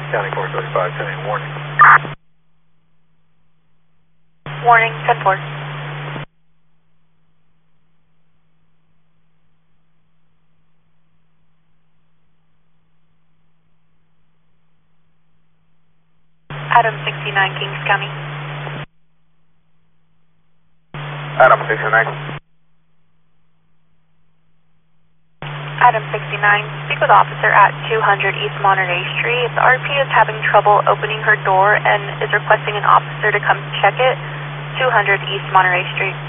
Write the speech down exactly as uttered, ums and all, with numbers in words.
County four thirty-five, ten eight, warning. Warning, ten four. Adam sixty-nine, Kings County. Adam sixty-nine. Adam sixty-nine, speak with officer at two hundred East Monterey Street. The R P is having trouble opening her door and is requesting an officer to come check it. two hundred East Monterey Street.